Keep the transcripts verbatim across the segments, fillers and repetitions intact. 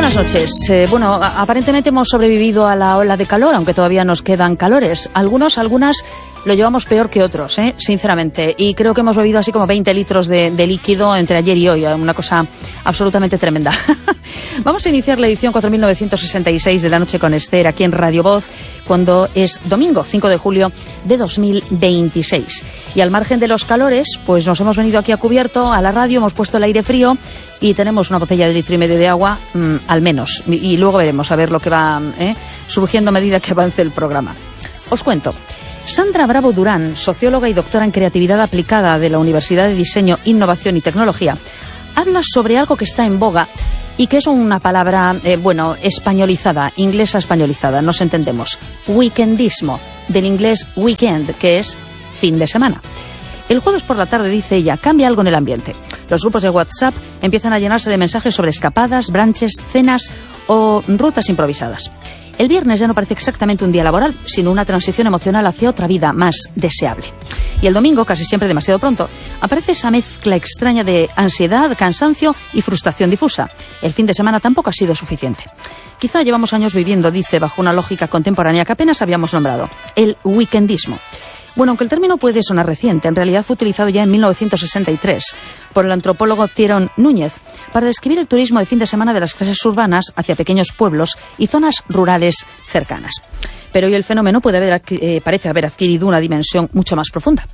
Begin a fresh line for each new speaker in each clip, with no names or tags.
buenas noches. Eh, bueno, a- aparentemente hemos sobrevivido a la ola de calor, aunque todavía nos quedan calores. Algunos, algunas lo llevamos peor que otros, ¿eh? Sinceramente. Y creo que hemos bebido así como veinte litros de, de líquido entre ayer y hoy. Una cosa absolutamente tremenda. Vamos a iniciar la edición cuatro mil novecientos sesenta y seis de La Noche con Esther aquí en Radio Voz, cuando es domingo cinco de julio de dos mil veintiséis. Y al margen de los calores, pues nos hemos venido aquí a cubierto a la radio, hemos puesto el aire frío y tenemos una botella de litro y medio de agua, mmm, al menos. Y, y luego veremos a ver lo que va ¿eh? surgiendo a medida que avance el programa. Os cuento. Sandra Bravo Durán, socióloga y doctora en creatividad aplicada de la Universidad de Diseño, Innovación y Tecnología, habla sobre algo que está en boga y que es una palabra, eh, bueno, españolizada, inglesa españolizada, nos entendemos. Weekendismo, del inglés weekend, que es fin de semana. El jueves por la tarde, dice ella, cambia algo en el ambiente. Los grupos de WhatsApp empiezan a llenarse de mensajes sobre escapadas, brunches, cenas o rutas improvisadas. El viernes ya no parece exactamente un día laboral, sino una transición emocional hacia otra vida más deseable. Y el domingo, casi siempre demasiado pronto, aparece esa mezcla extraña de ansiedad, cansancio y frustración difusa. El fin de semana tampoco ha sido suficiente. Quizá llevamos años viviendo, dice, bajo una lógica contemporánea que apenas habíamos nombrado, el weekendismo. Bueno, aunque el término puede sonar reciente, en realidad fue utilizado ya en mil novecientos sesenta y tres por el antropólogo Tyrone Núñez para describir el turismo de fin de semana de las clases urbanas hacia pequeños pueblos y zonas rurales cercanas. Pero hoy el fenómeno puede haber, eh, parece haber adquirido una dimensión mucho más profunda.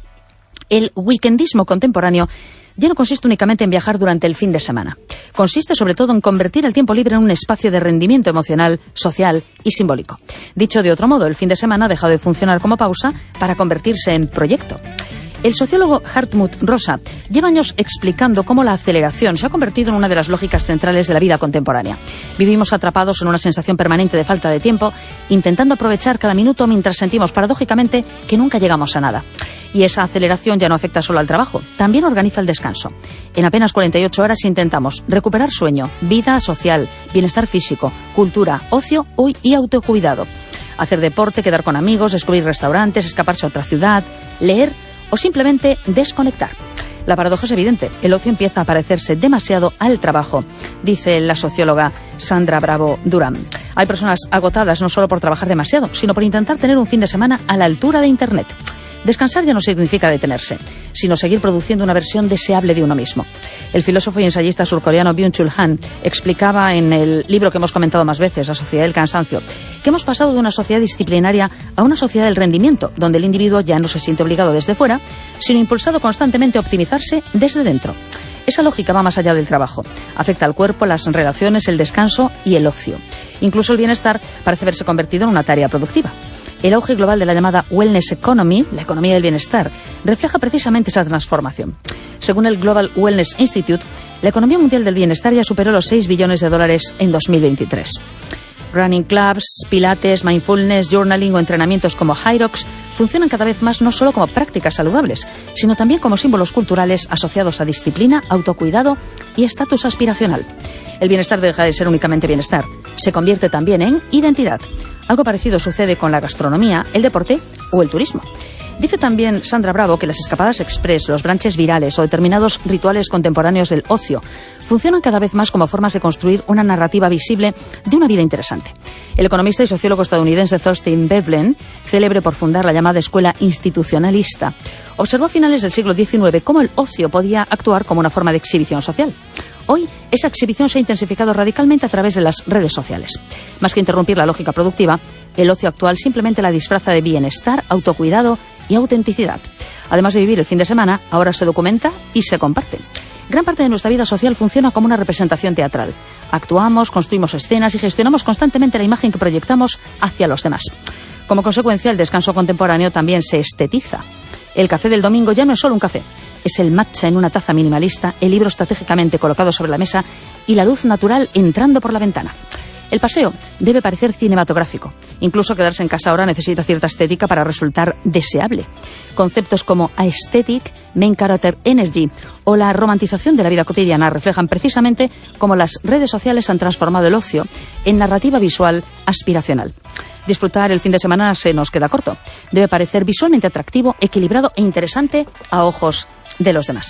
El weekendismo contemporáneo ya no consiste únicamente en viajar durante el fin de semana. Consiste sobre todo en convertir el tiempo libre en un espacio de rendimiento emocional, social y simbólico. Dicho de otro modo, el fin de semana ha dejado de funcionar como pausa para convertirse en proyecto. El sociólogo Hartmut Rosa lleva años explicando cómo la aceleración se ha convertido en una de las lógicas centrales de la vida contemporánea. Vivimos atrapados en una sensación permanente de falta de tiempo, intentando aprovechar cada minuto mientras sentimos paradójicamente que nunca llegamos a nada. Y esa aceleración ya no afecta solo al trabajo, también organiza el descanso. En apenas cuarenta y ocho horas intentamos recuperar sueño, vida social, bienestar físico, cultura, ocio y autocuidado. Hacer deporte, quedar con amigos, descubrir restaurantes, escaparse a otra ciudad, leer o simplemente desconectar. La paradoja es evidente, el ocio empieza a parecerse demasiado al trabajo, dice la socióloga Sandra Bravo Durán. Hay personas agotadas no solo por trabajar demasiado, sino por intentar tener un fin de semana a la altura de Internet. Descansar ya no significa detenerse, sino seguir produciendo una versión deseable de uno mismo. El filósofo y ensayista surcoreano Byung-Chul Han explicaba en el libro que hemos comentado más veces, La sociedad del cansancio, que hemos pasado de una sociedad disciplinaria a una sociedad del rendimiento, donde el individuo ya no se siente obligado desde fuera, sino impulsado constantemente a optimizarse desde dentro. Esa lógica va más allá del trabajo. Afecta al cuerpo, las relaciones, el descanso y el ocio. Incluso el bienestar parece haberse convertido en una tarea productiva. El auge global de la llamada Wellness Economy, la economía del bienestar, refleja precisamente esa transformación. Según el Global Wellness Institute, la economía mundial del bienestar ya superó los seis billones de dólares en dos mil veintitrés. Running clubs, pilates, mindfulness, journaling o entrenamientos como Hyrox funcionan cada vez más no solo como prácticas saludables, sino también como símbolos culturales asociados a disciplina, autocuidado y estatus aspiracional. El bienestar deja de ser únicamente bienestar, se convierte también en identidad. Algo parecido sucede con la gastronomía, el deporte o el turismo. Dice también Sandra Bravo que las escapadas express, los brunches virales o determinados rituales contemporáneos del ocio funcionan cada vez más como formas de construir una narrativa visible de una vida interesante. El economista y sociólogo estadounidense Thorstein Veblen, célebre por fundar la llamada escuela institucionalista, observó a finales del siglo diecinueve cómo el ocio podía actuar como una forma de exhibición social. Hoy, esa exhibición se ha intensificado radicalmente a través de las redes sociales. Más que interrumpir la lógica productiva, el ocio actual simplemente la disfraza de bienestar, autocuidado y autenticidad. Además de vivir el fin de semana, ahora se documenta y se comparte. Gran parte de nuestra vida social funciona como una representación teatral. Actuamos, construimos escenas y gestionamos constantemente la imagen que proyectamos hacia los demás. Como consecuencia, el descanso contemporáneo también se estetiza. El café del domingo ya no es solo un café. Es el matcha en una taza minimalista, el libro estratégicamente colocado sobre la mesa y la luz natural entrando por la ventana. El paseo debe parecer cinematográfico. Incluso quedarse en casa ahora necesita cierta estética para resultar deseable. Conceptos como aesthetic, main character energy o la romantización de la vida cotidiana reflejan precisamente cómo las redes sociales han transformado el ocio en narrativa visual aspiracional. Disfrutar el fin de semana se nos queda corto. Debe parecer visualmente atractivo, equilibrado e interesante a ojos de los demás.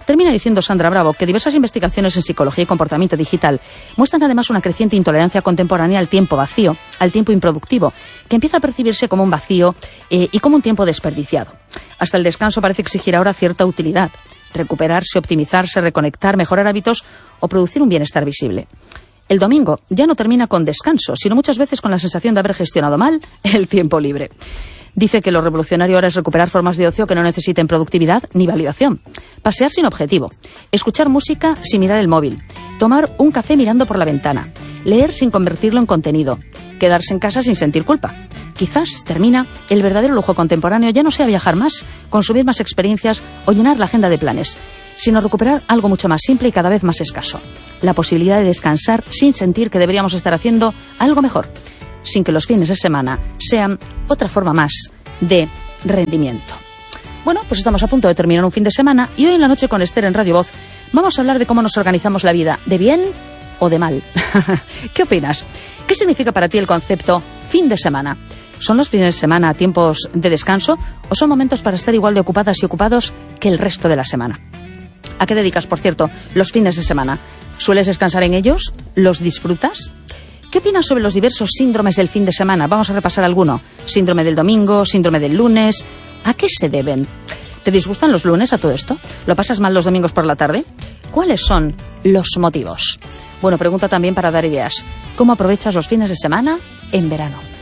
Termina diciendo Sandra Bravo que diversas investigaciones en psicología y comportamiento digital muestran además una creciente intolerancia contemporánea al tiempo vacío, al tiempo improductivo, que empieza a percibirse como un vacío eh, y como un tiempo desperdiciado. Hasta el descanso parece exigir ahora cierta utilidad, recuperarse, optimizarse, reconectar, mejorar hábitos o producir un bienestar visible. El domingo ya no termina con descanso, sino muchas veces con la sensación de haber gestionado mal el tiempo libre. Dice que lo revolucionario ahora es recuperar formas de ocio que no necesiten productividad ni validación. Pasear sin objetivo, escuchar música sin mirar el móvil, tomar un café mirando por la ventana, leer sin convertirlo en contenido, quedarse en casa sin sentir culpa. Quizás, termina, el verdadero lujo contemporáneo ya no sea viajar más, consumir más experiencias o llenar la agenda de planes, sino recuperar algo mucho más simple y cada vez más escaso. La posibilidad de descansar sin sentir que deberíamos estar haciendo algo mejor, sin que los fines de semana sean otra forma más de rendimiento. Bueno, pues estamos a punto de terminar un fin de semana y hoy en la noche con Esther en Radio Voz vamos a hablar de cómo nos organizamos la vida, de bien o de mal. ¿Qué opinas? ¿Qué significa para ti el concepto fin de semana? ¿Son los fines de semana tiempos de descanso o son momentos para estar igual de ocupadas y ocupados que el resto de la semana? ¿A qué dedicas, por cierto, los fines de semana? ¿Sueles descansar en ellos? ¿Los disfrutas? ¿Qué opinas sobre los diversos síndromes del fin de semana? Vamos a repasar alguno. Síndrome del domingo, síndrome del lunes. ¿A qué se deben? ¿Te disgustan los lunes a todo esto? ¿Lo pasas mal los domingos por la tarde? ¿Cuáles son los motivos? Bueno, pregunta también para dar ideas. ¿Cómo aprovechas los fines de semana en verano?